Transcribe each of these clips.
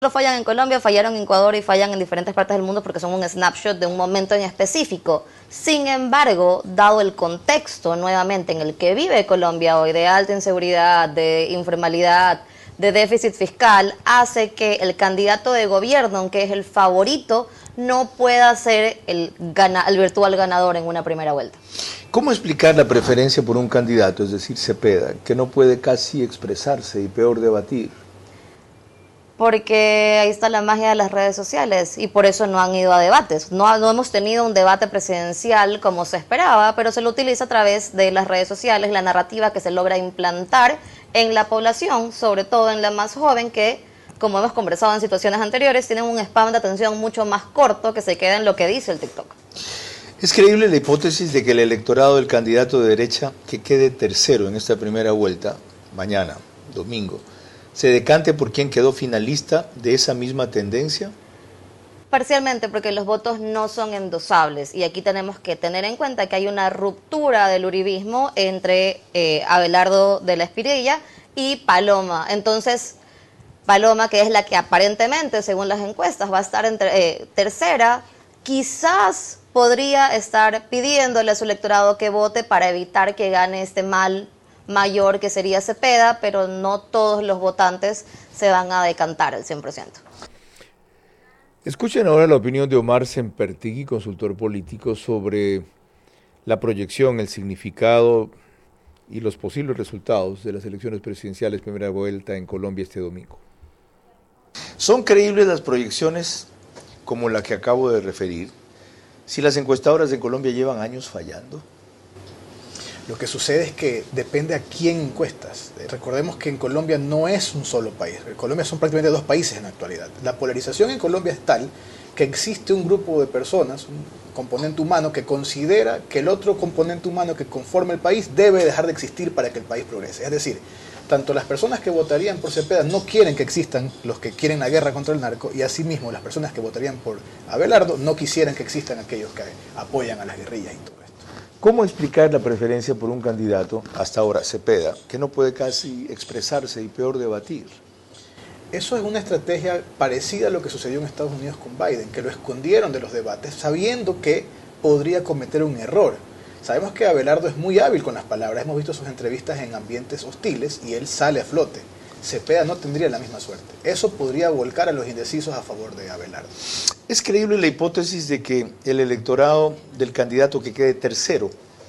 fallan en Colombia, fallaron en Ecuador y fallan en diferentes partes del mundo porque son un snapshot de un momento en específico. Sin embargo, dado el contexto nuevamente en el que vive Colombia hoy, de alta inseguridad, de informalidad, de déficit fiscal, hace que el candidato de gobierno, aunque es el favorito, no pueda ser el virtual ganador en una primera vuelta. ¿Cómo explicar la preferencia por un candidato, es decir, Cepeda, que no puede casi expresarse y peor debatir? Porque ahí está la magia de las redes sociales y por eso no han ido a debates. No hemos tenido un debate presidencial como se esperaba, pero se lo utiliza a través de las redes sociales, la narrativa que se logra implantar en la población, sobre todo en la más joven, que, como hemos conversado en situaciones anteriores, tienen un spam de atención mucho más corto que se queda en lo que dice el TikTok. Es creíble la hipótesis de que el electorado del candidato de derecha que quede tercero en esta primera vuelta, mañana, domingo, se decante por quien quedó finalista de esa misma tendencia. Parcialmente, porque los votos no son endosables y aquí tenemos que tener en cuenta que hay una ruptura del uribismo entre Abelardo de la Espriella y Paloma. Entonces, Paloma, que es la que aparentemente, según las encuestas, va a estar tercera, quizás podría estar pidiéndole a su electorado que vote para evitar que gane este mal mayor que sería Cepeda, pero no todos los votantes se van a decantar al 100%. Escuchen ahora la opinión de Omar Sempertigui, consultor político, sobre la proyección, el significado y los posibles resultados de las elecciones presidenciales primera vuelta en Colombia este domingo. ¿Son creíbles las proyecciones como la que acabo de referir si las encuestadoras de Colombia llevan años fallando? Lo que sucede es que depende a quién encuestas. Recordemos que en Colombia no es un solo país. En Colombia son prácticamente dos países en la actualidad. La polarización en Colombia es tal que existe un grupo de personas, un componente humano, que considera que el otro componente humano que conforma el país debe dejar de existir para que el país progrese. Es decir, tanto las personas que votarían por Cepeda no quieren que existan los que quieren la guerra contra el narco, y asimismo las personas que votarían por Abelardo no quisieran que existan aquellos que apoyan a las guerrillas y todo. ¿Cómo explicar la preferencia por un candidato, hasta ahora Cepeda, que no puede casi expresarse y peor debatir? Eso es una estrategia parecida a lo que sucedió en Estados Unidos con Biden, que lo escondieron de los debates sabiendo que podría cometer un error. Sabemos que Abelardo es muy hábil con las palabras, hemos visto sus entrevistas en ambientes hostiles y él sale a flote. Cepeda no tendría la misma suerte. Eso podría volcar a los indecisos a favor de Abelardo. ¿Es creíble la hipótesis de que el electorado del candidato que quede tercero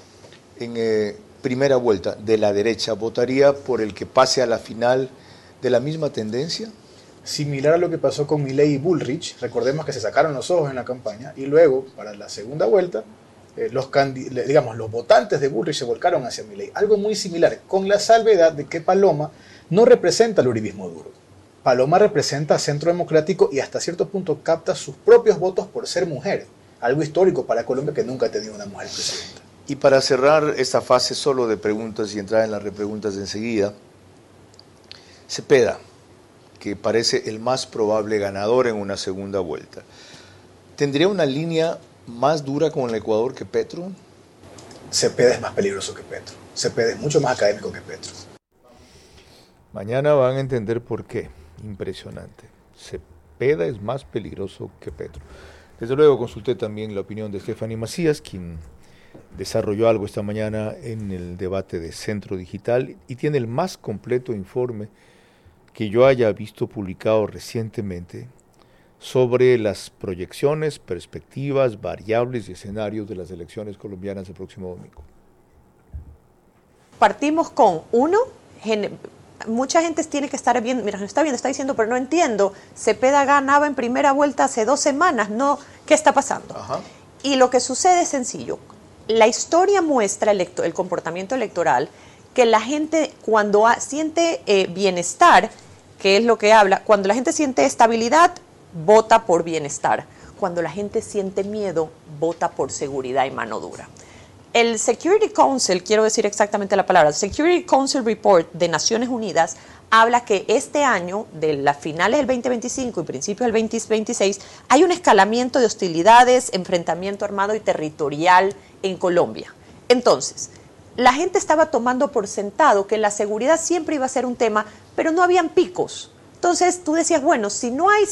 en primera vuelta de la derecha votaría por el que pase a la final de la misma tendencia? Similar a lo que pasó con Milei y Bullrich, recordemos que se sacaron los ojos en la campaña y luego, para la segunda vuelta, los votantes de Bullrich se volcaron hacia Milei. Algo muy similar, con la salvedad de que Paloma no representa el uribismo duro. Paloma representa a Centro Democrático y hasta cierto punto capta sus propios votos por ser mujer. Algo histórico para Colombia que nunca ha tenido una mujer presidenta. Y para cerrar esta fase solo de preguntas y entrar en las repreguntas enseguida, Cepeda, que parece el más probable ganador en una segunda vuelta, ¿tendría una línea más dura con el Ecuador que Petro? Cepeda es más peligroso que Petro. Cepeda es mucho más académico que Petro. Mañana van a entender por qué. Impresionante. Cepeda es más peligroso que Petro. Desde luego consulté también la opinión de Stephanie Macías, quien desarrolló algo esta mañana en el debate de Centro Digital y tiene el más completo informe que yo haya visto publicado recientemente sobre las proyecciones, perspectivas, variables y escenarios de las elecciones colombianas el próximo domingo. Partimos con uno. Mucha gente tiene que estar viendo, mira, está diciendo, pero no entiendo, Cepeda ganaba en primera vuelta hace 2 semanas, ¿no? ¿Qué está pasando? Ajá. Y lo que sucede es sencillo. La historia muestra el comportamiento electoral, que la gente cuando siente bienestar, que es lo que habla, cuando la gente siente estabilidad, vota por bienestar. Cuando la gente siente miedo, vota por seguridad y mano dura. El Security Council, quiero decir exactamente la palabra, el Security Council Report de Naciones Unidas habla que este año, de las finales del 2025 y principios del 2026, hay un escalamiento de hostilidades, enfrentamiento armado y territorial en Colombia. Entonces, la gente estaba tomando por sentado que la seguridad siempre iba a ser un tema, pero no habían picos. Entonces tú decías, bueno, si no hay